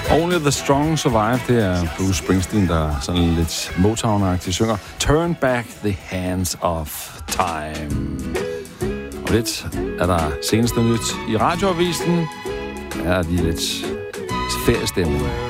Only the Strong Survive, det er Bruce Springsteen, der sådan lidt Motown-agtigt synger Turn Back the Hands of Time. Og lidt er der seneste nyt i radioavisen. Her er de lidt feriestemning.